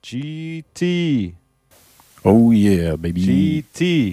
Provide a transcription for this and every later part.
GT. Oh yeah, baby. GT.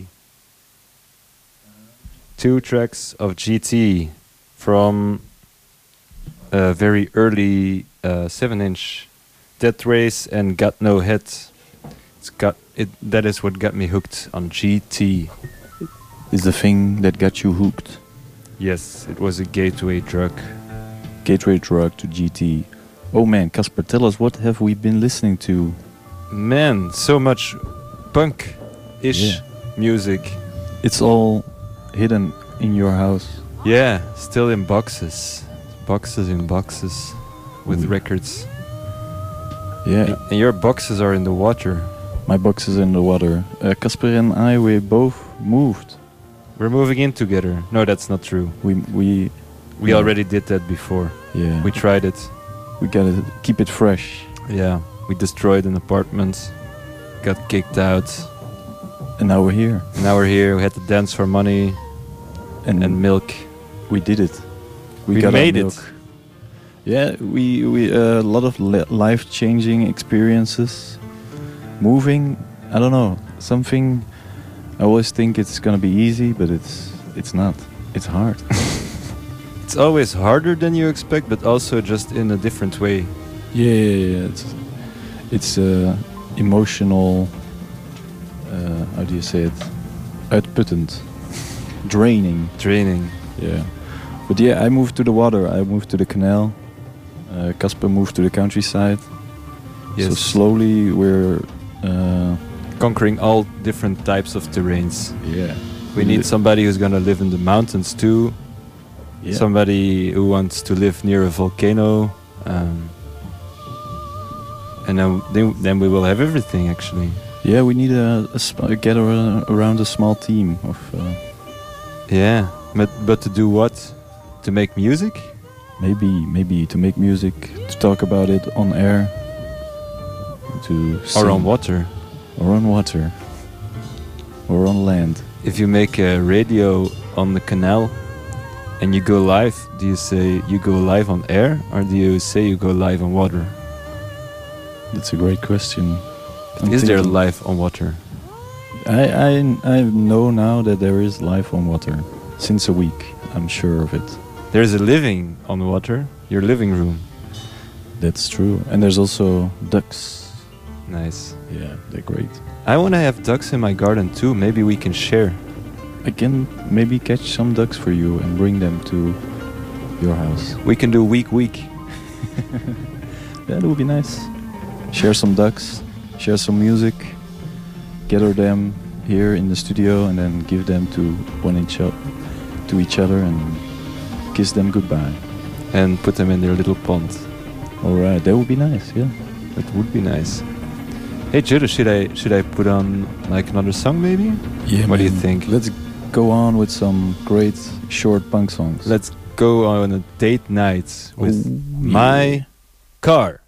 2 tracks of GT from a very early 7-inch Death Race and Got No Head. That is what got me hooked on GT. Is the thing that got you hooked. Yes, it was a gateway drug. Gateway drug to GT. Oh man, Casper, tell us, what have we been listening to? Man, so much punk-ish music. It's all hidden in your house. Yeah, still in boxes. Boxes in boxes with records. Yeah. And your boxes are in the water. My box is in the water. Casper and I, we both moved. We're moving in together. No, that's not true. We already did that before. Yeah. We tried it. We gotta keep it fresh. Yeah. We destroyed an apartment. Got kicked out. And now we're here. Now we're here. We had to dance for money and milk. We did it. We got made it. Yeah, we a lot of life-changing experiences. Moving, I don't know, something. I always think it's gonna be easy, but it's not. It's hard. It's always harder than you expect, but also just in a different way. Yeah. It's emotional. How do you say it? Uitputtend, draining. Yeah. But yeah, I moved to the water. I moved to the canal. Casper moved to the countryside. Yes. So slowly we're conquering all different types of terrains. Yeah. We need somebody who's gonna live in the mountains too. Yeah. Somebody who wants to live near a volcano. And then we will have everything actually. Yeah, we need get around a small team of. Yeah, but to do what? To make music? Maybe to make music, to talk about it on air, to sing. Or on water. Or on water. Or on land. If you make a radio on the canal and you go live, do you say you go live on air or do you say you go live on water? That's a great question. Is there life on water? I know now that there is life on water. Since a week, I'm sure of it. There's a living on water, your living room. That's true. And there's also ducks. Nice. Yeah, they're great. I want to have ducks in my garden too. Maybe we can share. I can maybe catch some ducks for you and bring them to your house. We can do week. Yeah, that would be nice. Share some ducks, share some music, gather them here in the studio and then give them to each other and kiss them goodbye. And put them in their little pond. Alright, that would be nice, yeah. That would be nice. Hey Judah, should I put on like another song maybe? Yeah. What do you think? Let's go on with some great short punk songs. Let's go on a date night with My Car.